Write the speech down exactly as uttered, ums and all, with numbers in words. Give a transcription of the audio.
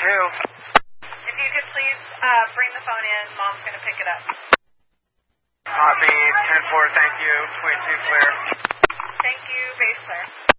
two. If you could please uh, bring the phone in, Mom's going to pick it up. Copy, ten four, thank you. twenty-two clear. Thank you, base clear.